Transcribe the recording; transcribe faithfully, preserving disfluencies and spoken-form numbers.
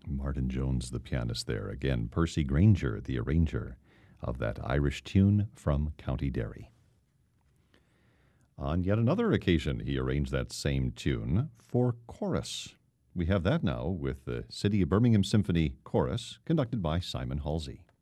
Martin Jones, the pianist there. Again, Percy Granger, the arranger of that Irish tune from County Derry. On yet another occasion, he arranged that same tune for chorus. We have that now with the City of Birmingham Symphony Chorus, conducted by Simon Halsey.